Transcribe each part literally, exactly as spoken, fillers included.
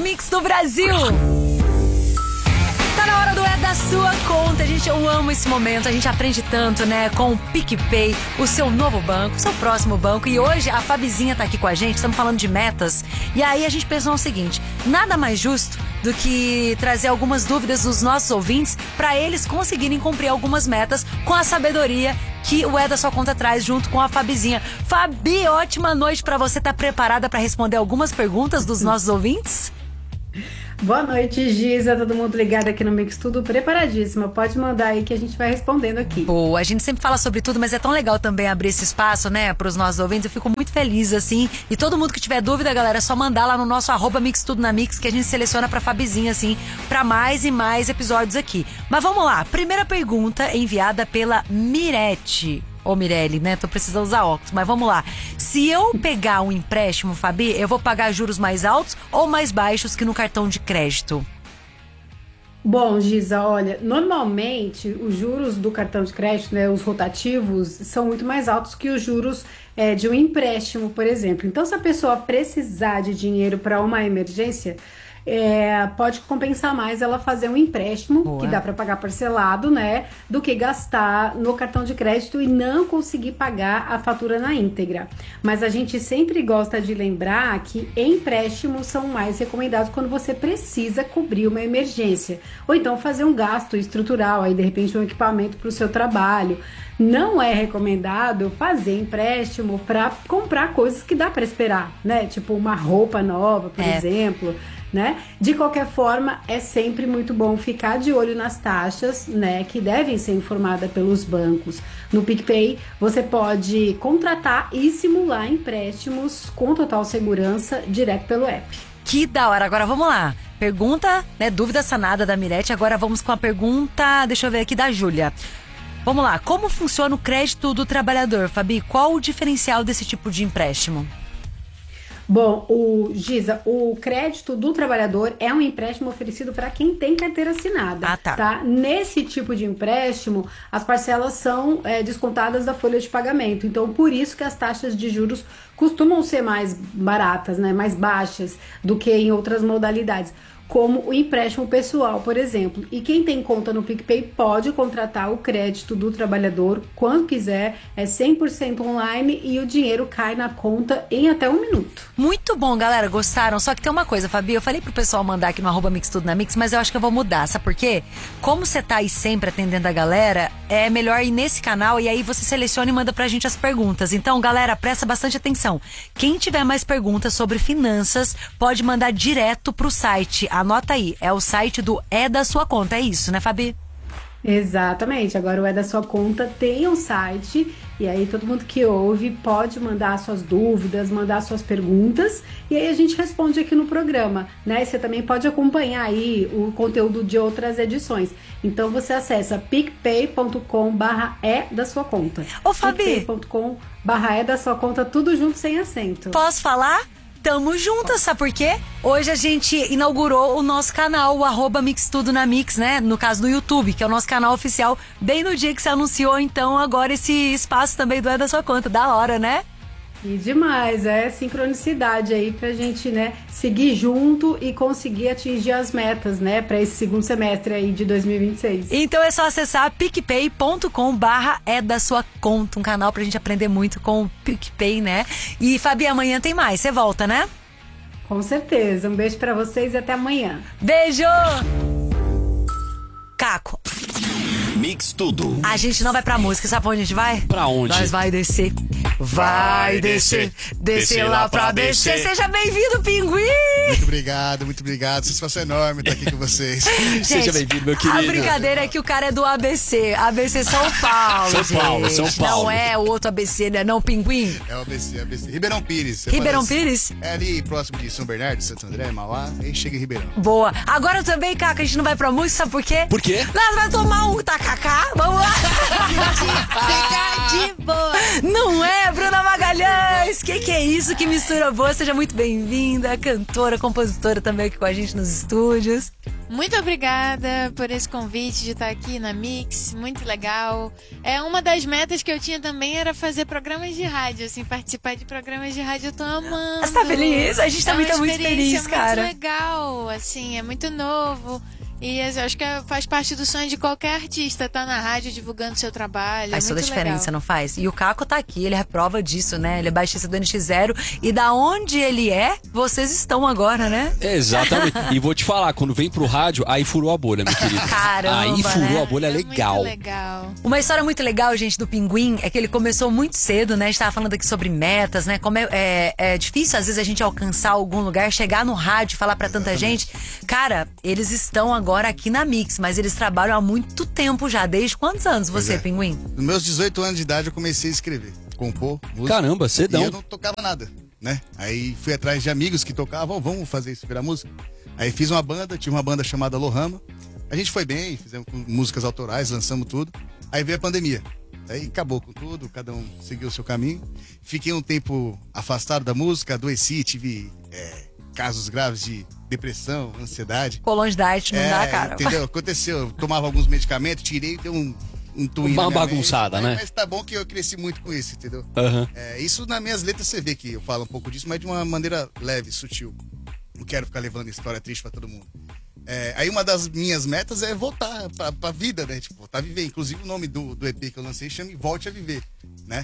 Mix do Brasil. Tá na hora do É da Sua Conta. Gente, eu amo esse momento. A gente aprende tanto, né? Com o PicPay, o seu novo banco, o seu próximo banco. E hoje a Fabizinha tá aqui com a gente. Estamos falando de metas. E aí a gente pensou o seguinte: nada mais justo do que trazer algumas dúvidas dos nossos ouvintes para eles conseguirem cumprir algumas metas com a sabedoria que o É da Sua Conta traz junto com a Fabizinha. Fabi, ótima noite para você. Tá preparada para responder algumas perguntas dos nossos ouvintes? Boa noite, Giza, todo mundo ligado aqui no Mix Tudo, preparadíssima. Pode mandar aí que a gente vai respondendo aqui. Boa, a gente sempre fala sobre tudo, mas é tão legal também abrir esse espaço, né, para os nossos ouvintes. Eu fico muito feliz, assim. E todo mundo que tiver dúvida, galera, é só mandar lá no nosso arroba Mix Tudo na Mix, que a gente seleciona pra Fabizinha, assim, pra mais e mais episódios aqui. Mas vamos lá, primeira pergunta enviada pela Mirete. Ô Mirelle, né? Tô precisando usar óculos, mas vamos lá. Se eu pegar um empréstimo, Fabi, eu vou pagar juros mais altos ou mais baixos que no cartão de crédito? Bom, Giza, olha, normalmente os juros do cartão de crédito, né, os rotativos, são muito mais altos que os juros é, de um empréstimo, por exemplo. Então, se a pessoa precisar de dinheiro para uma emergência, É, pode compensar mais ela fazer um empréstimo, Boa. que dá para pagar parcelado, né, do que gastar no cartão de crédito e não conseguir pagar a fatura na íntegra. Mas a gente sempre gosta de lembrar que empréstimos são mais recomendados quando você precisa cobrir uma emergência, ou então fazer um gasto estrutural, aí de repente um equipamento para o seu trabalho. Não é recomendado fazer empréstimo para comprar coisas que dá para esperar, né? Tipo uma roupa nova, por é. exemplo, né? De qualquer forma, é sempre muito bom ficar de olho nas taxas, né? Que devem ser informadas pelos bancos. No PicPay, você pode contratar e simular empréstimos com total segurança direto pelo app. Que da hora! Agora vamos lá. Pergunta, né? Dúvida sanada da Mirete. Agora vamos com a pergunta, deixa eu ver aqui, da Júlia. Vamos lá, como funciona o crédito do trabalhador, Fabi? Qual o diferencial desse tipo de empréstimo? Bom, o Giza, o crédito do trabalhador é um empréstimo oferecido para quem tem carteira assinada. Ah, tá. tá? Nesse tipo de empréstimo, as parcelas são é, descontadas da folha de pagamento. Então, por isso que as taxas de juros costumam ser mais baratas, né? Mais baixas do que em outras modalidades, como o empréstimo pessoal, por exemplo. E quem tem conta no PicPay pode contratar o crédito do trabalhador quando quiser, é cem por cento online e o dinheiro cai na conta em até um minuto. Muito bom, galera, gostaram? Só que tem uma coisa, Fabi, eu falei pro pessoal mandar aqui no arroba Mix Tudo na Mix, mas eu acho que eu vou mudar, sabe por quê? Como você tá aí sempre atendendo a galera, é melhor ir nesse canal e aí você seleciona e manda pra gente as perguntas. Então, galera, presta bastante atenção. Quem tiver mais perguntas sobre finanças, pode mandar direto pro site. Anota aí, é o site do É da Sua Conta, é isso, né, Fabi? Exatamente, agora o É da Sua Conta tem um site e aí todo mundo que ouve pode mandar suas dúvidas, mandar suas perguntas e aí a gente responde aqui no programa, né? Você também pode acompanhar aí o conteúdo de outras edições. Então você acessa picpay ponto com barra é da sua conta. Ô, Fabi! picpay ponto com barra é da sua conta, tudo junto sem acento. Posso falar? Tamo juntas, sabe por quê? Hoje a gente inaugurou o nosso canal, o arroba Mix Tudo na Mix, né? No caso do YouTube, que é o nosso canal oficial, bem no dia que você anunciou, então, agora esse espaço também do É da Sua Conta. Da hora, né? E demais, é sincronicidade aí pra gente, né, seguir junto e conseguir atingir as metas, né, pra esse segundo semestre aí de dois mil e vinte e seis. Então é só acessar picpay ponto com barra é da sua conta, um canal pra gente aprender muito com o PicPay, né? E Fabi, amanhã tem mais, você volta, né? Com certeza, um beijo pra vocês e até amanhã. Beijo! Caco. Mix Tudo. A gente não vai pra música, sabe pra onde a gente vai? Pra onde? Nós vai descer. Vai descer, descer lá pra B C. Seja bem-vindo, Pinguim! Muito obrigado, muito obrigado. Satisfação enorme estar aqui com vocês. Gente, seja bem-vindo, meu querido. A brincadeira é que o cara é do A B C. A B C São Paulo, São gente. Paulo, São Paulo. Não é o outro A B C, né? Não, Pinguim. É o A B C, A B C. Ribeirão Pires. Ribeirão parece. Pires? É ali próximo de São Bernardo, Santo André, Mauá. Aí chega em Ribeirão. Boa. Agora também, Caca, a gente não vai pra música, sabe por quê? Por quê? Nós vamos tomar um tacacá. Vamos lá. Ficar de boa. Não é, Bruna Magalhães? Que que é isso? Que mistura boa. Seja muito bem-vinda, cantora, compositora. compositora também aqui com a gente nos estúdios. Muito obrigada por esse convite de estar aqui na Mix, muito legal. É, uma das metas que eu tinha também era fazer programas de rádio, assim, participar de programas de rádio, eu tô amando. Você tá feliz? A gente também tá muito feliz, cara. É muito legal, assim, é muito novo. E eu acho que faz parte do sonho de qualquer artista, tá na rádio divulgando seu trabalho. Faz é toda a muito diferença, legal. não faz? E o Caco tá aqui, ele é prova disso, né? Ele é baixista do N X Zero. E da onde ele é, vocês estão agora, né? Exatamente. E vou te falar, quando vem pro rádio, aí furou a bolha, meu querido. Caramba, Aí furou né? a bolha É legal. muito legal. Uma história muito legal, gente, do Pinguim é que ele começou muito cedo, né? A gente tava falando aqui sobre metas, né? Como é, é, é difícil, às vezes, a gente alcançar algum lugar, chegar no rádio e falar pra tanta gente. Cara, eles estão agora aqui na Mix, mas eles trabalham há muito tempo já. Desde quantos anos você, Pois é. Pinguim? Nos meus dezoito anos de idade eu comecei a escrever, compor música. Caramba, cedão. E eu não tocava nada, né? Aí fui atrás de amigos que tocavam, vamos fazer isso virar música. Aí fiz uma banda, tinha uma banda chamada Lohama. A gente foi bem, fizemos músicas autorais, lançamos tudo. Aí veio a pandemia. Aí acabou com tudo, cada um seguiu o seu caminho. Fiquei um tempo afastado da música, adoeci, tive é, casos graves de depressão, ansiedade. Ficou longe da arte, não É, dá, cara. Entendeu? Aconteceu. Eu tomava alguns medicamentos, tirei, deu um, um twin Uma na minha bagunçada, mente, né? Mas, mas tá bom que eu cresci muito com isso, entendeu? Aham. É, isso nas minhas letras você vê que eu falo um pouco disso, mas de uma maneira leve, sutil. Não quero ficar levando história triste pra todo mundo. É, aí uma das minhas metas é voltar pra, pra vida, né? Tipo, voltar a viver. Inclusive o nome do, do E P que eu lancei chama Volte a Viver, né?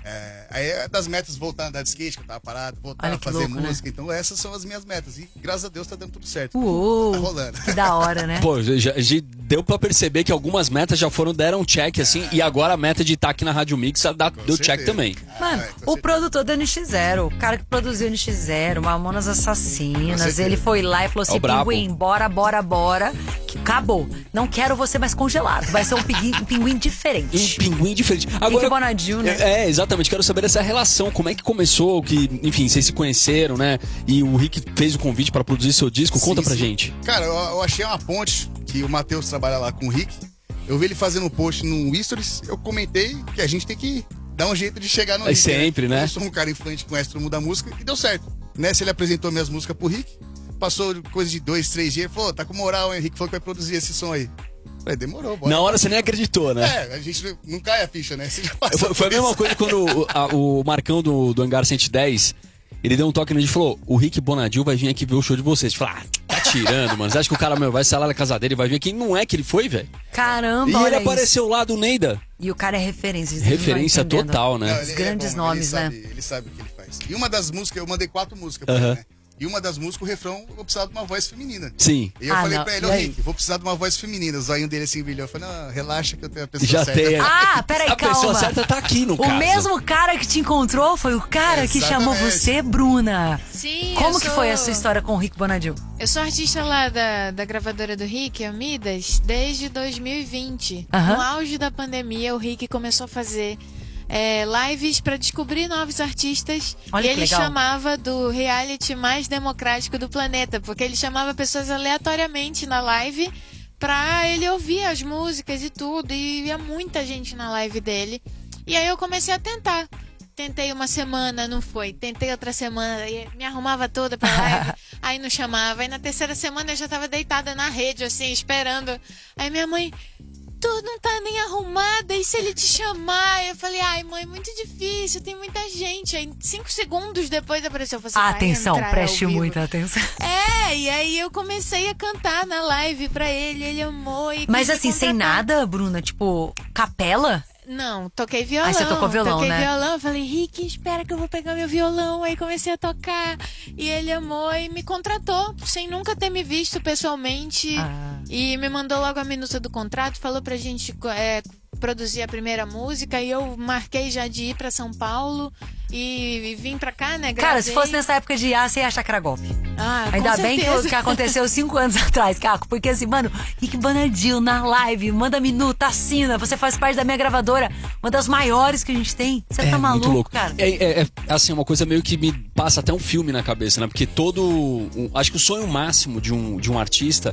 É, aí é das metas voltar a andar de skate, que eu tava parado, voltar Olha a que fazer louco, né? música. Então essas são as minhas metas. E graças a Deus tá dando tudo certo. Uou, Tá rolando. que da hora, né? Pô, já, já deu pra perceber que algumas metas já foram, deram check, assim, e agora a meta de estar aqui na Rádio Mix dá, deu check certeza. também. Mano, Ah, é, com o certeza. produtor do N X Zero, o cara que produziu o N X Zero, Mamonas Com Assassinas, certeza. ele foi lá e falou É o assim: brabo. Pinguim, bora, bora, bora. Que acabou. Não quero você mais congelado. Vai ser um pinguim, um pinguim Um diferente. pinguim diferente. Rick Bonadil, né? É, é, exatamente. Quero saber dessa relação. Como é que começou? Que, enfim, vocês se conheceram, né? E o Rick fez o convite pra produzir seu disco. Conta Sim, pra sim. gente. Cara, eu, eu achei uma ponte que o Matheus trabalha lá com o Rick. Eu vi ele fazendo um post no Stories. Eu comentei que a gente tem que dar um jeito de chegar no É Rick. sempre, né? Eu sou um cara influente que conhece todo mundo da música e deu certo. Nessa ele apresentou minhas músicas pro Rick. Passou coisa de dois, três dias. Ele falou: tá com moral, hein? O Rick falou que vai produzir esse som aí. Eu falei: demorou, bora. Na hora você nem acreditou, né? É, a gente não cai a ficha, né? Você já passou Foi, foi a por mesma isso. coisa quando o, a- o Marcão do, do Hangar cento e dez, ele deu um toque no gente e falou: o Rick Bonadil vai vir aqui ver o show de vocês. Eu falei: ah, tá tirando, mano. Você acha que o cara, meu, vai sair lá na casa dele e vai vir aqui? Não é que ele foi, velho. Caramba, E olha ele isso. apareceu lá do Neida. E o cara é referência. vocês não Referência estão entendendo. total, Não, né? ele Os grandes é nomes, ele né? sabe, Ele sabe o que ele faz. E uma das músicas, eu mandei quatro músicas pra Aham. ele, né? E uma das músicas, o refrão, eu precisava de uma voz feminina. Sim. E eu Ah, falei não. pra ele: E ô aí? Rick, vou precisar de uma voz feminina. O zoinho dele assim brilhou. Eu falei: não, relaxa que eu tenho a pessoa Já certa. tem. Ah, peraí, A pessoa calma. certa tá aqui no O caso. mesmo cara que te encontrou foi o cara que chamou Exatamente. você, Bruna. Sim, Como eu que sou- foi a sua história com o Rick Bonadil? Eu sou artista lá da, da gravadora do Rick, a Midas, desde dois mil e vinte. Aham. No auge da pandemia, o Rick começou a fazer é, lives para descobrir novos artistas. Olha e que ele legal. chamava do reality mais democrático do planeta, porque ele chamava pessoas aleatoriamente na live pra ele ouvir as músicas e tudo. E ia muita gente na live dele. E aí eu comecei a tentar. Tentei uma semana, não foi. Tentei outra semana, aí me arrumava toda pra live, aí não chamava. Aí na terceira semana eu já tava deitada na rede, assim, esperando. Aí minha mãe: tu não tá nem arrumada, e se ele te chamar? Eu falei: ai, mãe, muito difícil, tem muita gente. Aí cinco segundos depois apareceu. Eu falei: Atenção, vai entrar preste ao vivo. muita atenção. É, e aí eu comecei a cantar na live pra ele, ele amou. E Mas quis me assim, sem contratar. nada, Bruna? Tipo, capela? Não, toquei violão. Aí você tocou violão, toquei né? violão, eu falei: Rick, espera que eu vou pegar meu violão. Aí comecei a tocar e ele amou e me contratou, sem nunca ter me visto pessoalmente. Ah. E me mandou logo a minuta do contrato, falou pra gente é, produzir a primeira música. E eu marquei já de ir pra São Paulo e, e vim pra cá, né? Cara, se gravei. fosse nessa época de I A, você ia achar que era golpe. Ah, Ainda com bem que, certeza. que aconteceu cinco anos atrás, Caco. Porque assim, mano, Rick Bonadil na live, manda minuta, assina. Você faz parte da minha gravadora, uma das maiores que a gente tem. Você É tá maluco, muito louco. cara? É, é, é, assim, uma coisa meio que me passa até um filme na cabeça, né? Porque todo... um- acho que o sonho máximo de um, de um artista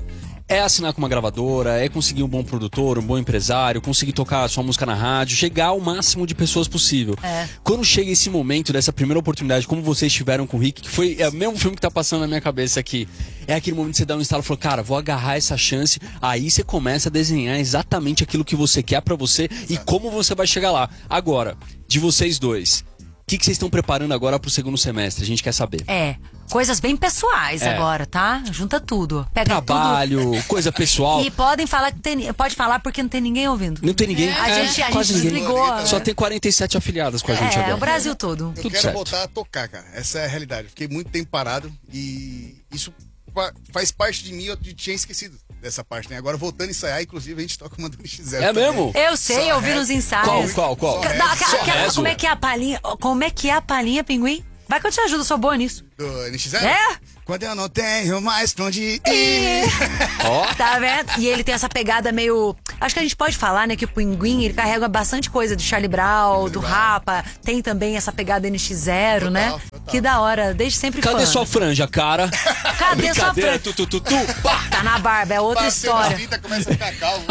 é assinar com uma gravadora, é conseguir um bom produtor, um bom empresário, conseguir tocar a sua música na rádio, chegar ao máximo de pessoas possível. É. Quando chega esse momento dessa primeira oportunidade, como vocês tiveram com o Rick, que foi é o mesmo filme que tá passando na minha cabeça aqui, é aquele momento que você dá um estalo e fala, cara, vou agarrar essa chance, aí você começa a desenhar exatamente aquilo que você quer pra você e como você vai chegar lá. Agora, de vocês dois, o que, que vocês estão preparando agora pro segundo semestre? A gente quer saber. É, coisas bem pessoais É. agora, tá? Junta tudo. Pega Trabalho, coisa pessoal. tudo. E podem falar que tem, pode falar porque não tem ninguém ouvindo. Não tem ninguém. A é, gente, a quase gente ninguém. desligou. Só tem quarenta e sete afiliadas com a gente É, agora. o Brasil todo. Eu Tudo quero certo. voltar a tocar, cara. Essa é a realidade. Fiquei muito tempo parado e isso fa- faz parte de mim. Eu tinha esquecido dessa parte, né? Agora voltando a ensaiar, inclusive a gente toca uma do X zero. É mesmo? Eu sei, Só eu vi rap. nos ensaios. Qual, qual, qual? Só Dá- rap, aquela- só aquela- rezo. como é que é a palhinha? Como é que é a palhinha, Pinguim? Vai que eu te ajudo, eu sou boa nisso. Do N X zero? É? Quando eu não tenho mais pra onde ir. Ó, Tá vendo? E ele tem essa pegada meio... Acho que a gente pode falar, né, que o Pinguim, ele carrega bastante coisa do Charlie Brown, do Brown. Rapa. Tem também essa pegada N X zero, Total, né? total. Que da hora, desde sempre cadê fã. sua franja, cara? Cadê sua Brincadeira, franja? tu, tu, tu, tu, pá. Tá na barba, é outra Passei das história. trinta, começa a ficar calmo.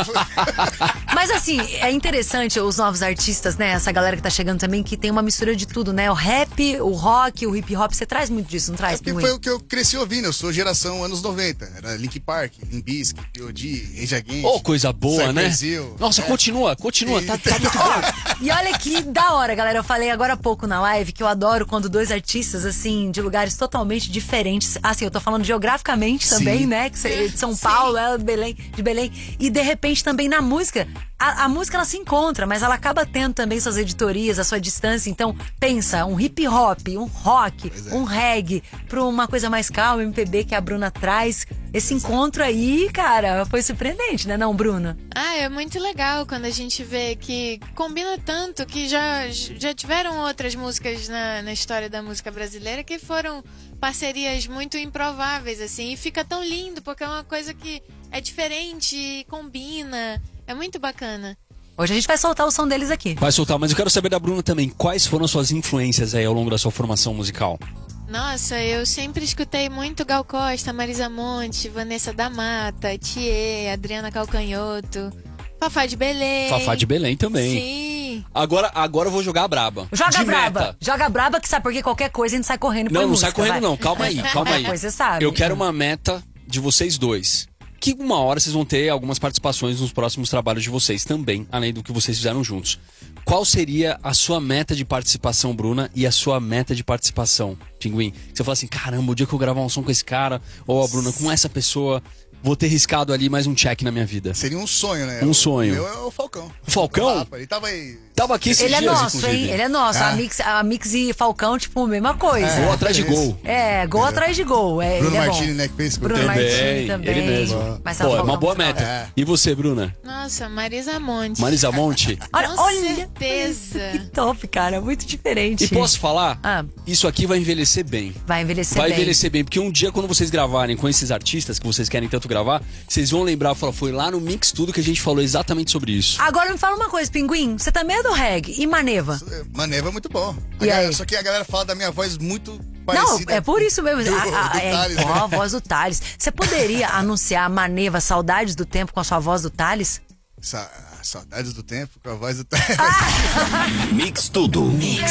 Mas assim, é interessante os novos artistas, né? Essa galera que tá chegando também, que tem uma mistura de tudo, né? O rap, o rock, o hip hop, você traz muito disso, não traz, É porque Pinguim? foi o que eu cresci ouvindo. Eu sou geração anos noventa. Era Linkin Park, Limp Bizkit, P O D, Rage Against. Ô, coisa boa, né? Cypress Hill. Nossa, É. continua, continua, tá, tá muito bom. E olha que da hora, galera. Eu falei agora há pouco na live que eu adoro quando dois artistas, assim, de lugares totalmente diferentes. Assim, eu tô falando geograficamente também, Sim. né? Que você é de São Paulo, ela de Belém, de Belém. E de repente também na música. A, a música ela se encontra, mas ela acaba tendo também suas editorias, a sua distância. Então, pensa, um hip hop, um rock, Pois é. um reggae, pra uma coisa mais calma, M P B que a Bruna traz. Esse encontro aí, cara, foi surpreendente, né, não, Bruna? Ah, é muito legal quando a gente vê que combina tanto que já, já tiveram outras músicas na, na história da música brasileira que foram parcerias muito improváveis, assim, e fica tão lindo porque é uma coisa que é diferente, combina, é muito bacana. Hoje a gente vai soltar o som deles aqui. Vai soltar, mas eu quero saber da Bruna também. Quais foram as suas influências aí ao longo da sua formação musical? Nossa, eu sempre escutei muito Gal Costa, Marisa Monte, Vanessa da Mata, Thier, Adriana Calcanhoto, Fafá de Belém. Fafá de Belém também. Sim. Agora, agora eu vou jogar a braba. Joga de braba. meta. Joga braba que sabe porque qualquer coisa a gente sai correndo e põe Não, não música, sai correndo vai. não. Calma aí, calma aí. Pois você sabe. Eu quero uma meta de vocês dois. Que uma hora vocês vão ter algumas participações nos próximos trabalhos de vocês também, além do que vocês fizeram juntos. Qual seria a sua meta de participação, Bruna, e a sua meta de participação, Pinguim? Você fala assim, caramba, o dia que eu gravar um som com esse cara, ou a Bruna com essa pessoa, vou ter riscado ali mais um check na minha vida. Seria um sonho, né? Um O- sonho. O meu é o Falcão. O Falcão? Rapa, ele tava aí. Tava aqui esses Ele é dias, nosso, inclusive. hein? Ele é nosso. Ah. A, Mix, a Mix e Falcão, tipo, mesma coisa. Gol atrás de é isso. gol. É, gol atrás de gol. É, Bruno ele é Martini, bom. né, que fez com o Bruno tempo. Martini Também, também. ele mesmo. Mas Pô, é Falcão uma boa foi meta. É. E você, Bruna? Nossa, Marisa Monte. Marisa Monte? Olha, Com olha. certeza. Que top, cara. Muito diferente. E posso falar? Ah. Isso aqui vai envelhecer bem. Vai envelhecer Vai bem. envelhecer bem, porque um dia quando vocês gravarem com esses artistas que vocês querem tanto gravar, vocês vão lembrar, falar, foi lá no Mix Tudo que a gente falou exatamente sobre isso. Agora me fala uma coisa, Pinguim. Você também é do reggae. E Maneva? Maneva é muito bom. A E galera- aí? só que a galera fala da minha voz muito Não, parecida. é por isso mesmo. Do- A, a, do é Thales, igual né? a voz do Thales. Você poderia anunciar a Maneva Saudades do Tempo com a sua voz do Thales? Sa- Saudades do tempo com a voz do Mix Tudo. Mix